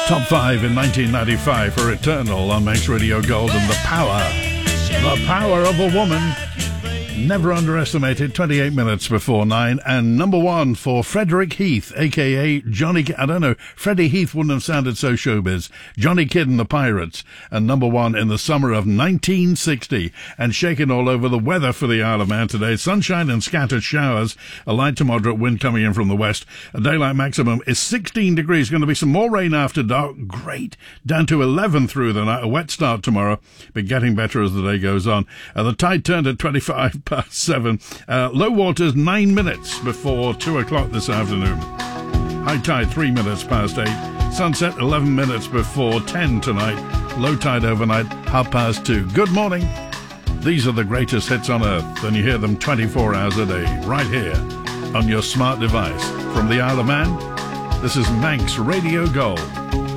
Top 5 in 1995 for Eternal on Manx Radio Gold, and the power of a woman. Never underestimated. 28 minutes before 9, and number 1 for Frederick Heath, a.k.a. Johnny... I don't know, Freddie Heath wouldn't have sounded so showbiz. Johnny Kidd and the Pirates, and number 1 in the summer of 1960. And shaking all over the weather for the Isle of Man today. Sunshine and scattered showers, a light to moderate wind coming in from the west. A daylight maximum is 16 degrees. Going to be some more rain after dark. Great. Down to 11 through the night. A wet start tomorrow, but getting better as the day goes on. The tide turned at 25 past 7. Low water's 9 minutes before 2 o'clock this afternoon. High tide 3 minutes past 8. Sunset 11 minutes before 10 tonight. Low tide overnight 2:30. Good morning. These are the greatest hits on earth, and you hear them 24 hours a day, right here on your smart device. From the Isle of Man, this is Manx Radio Gold.